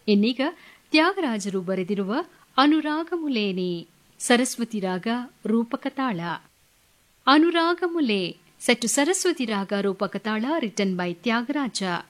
ಇನ್ನೀಗ ತ್ಯಾಗರಾಜರು ಬರೆದಿರುವ ಅನುರಾಗಮುಲೇನಿ ಸರಸ್ವತಿ ರಾಗ ರೂಪಕ ತಾಳ. ಅನುರಾಗಮುಲೆ set to Saraswati Raga Rupaka Tala written by Tyagaraja.